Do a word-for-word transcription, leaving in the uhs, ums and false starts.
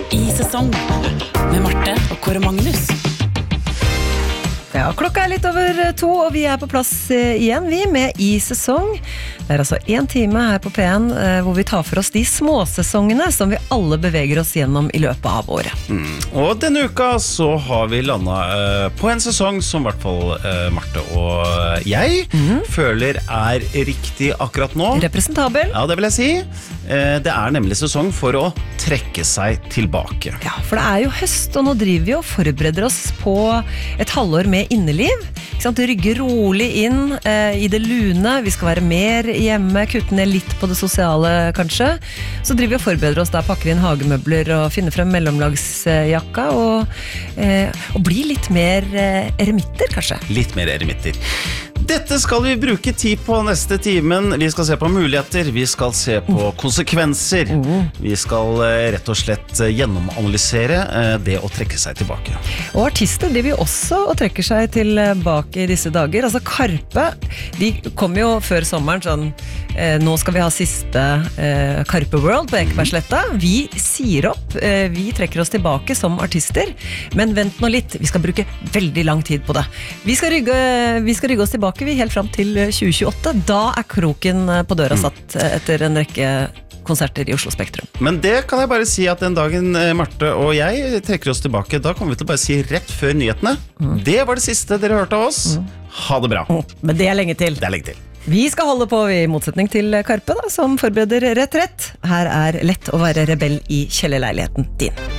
I sesong med Marte og Kåre Magnus. Ja, klokka er litt over to, og vi er på plass igjen, vi, med I sesong. Det er altså en time her på P en, hvor vi tar for oss de småsesongene som vi alle beveger oss gjennom I løpet av året. Mm. Og denne uka så har vi landet uh, på en sesong som I hvert fall uh, Marte og jeg mm. føler er riktig akkurat nå. Representabel. Ja, det vil jeg si. Uh, det er nemlig sesong for å trekke seg tilbake. Ja, for det er jo høst, og nå driver vi og forbereder oss på et halvår med inneliv. Ikke sant? Rygge rolig inn uh, I det lune. Vi skal være mer hjemme, kutte ned litt på det sosiale kanskje. Så driver vi og forbereder oss der, pakker inn hagemøbler og finner frem mellomlagsjakka og, eh, og blir litt mer eh, eremitter kanskje. Litt mer eremitter. Dette skal vi bruke tid på neste timen. Vi skal se på muligheter, vi skal se på konsekvenser. Mm. Vi skal eh, rett og slett gjennomanalysere eh, det å trekke seg tilbake. Og artister driver jo også og trekker seg tilbake I disse dager. Altså Karpe, de kom jo før sommeren sånn, eh, nå skal vi ha siste eh, Karpe World på Ekebergsletta. Vi sier opp, eh, vi trekker oss tilbake som artister, men vent nå litt, vi skal bruke veldig lang tid på det. Vi skal rygge, vi skal rygge oss tilbake vi helt frem til tjue tjueåtte. Da er kroken på døra satt etter en rekke konserter I Oslo Spektrum. Men det kan jeg bare si at den dagen Marte og jeg trekker oss tilbake, da kommer vi til å bare si rett før nyhetene. Mm. Det var det siste dere hørte av oss. Mm. Ha det bra. Mm. Men det er lenge til. Det er lenge til. Vi skal holde på I motsetning til Karpe, da, som forbereder rett rett. Her er lett å være rebell I kjellerleiligheten din.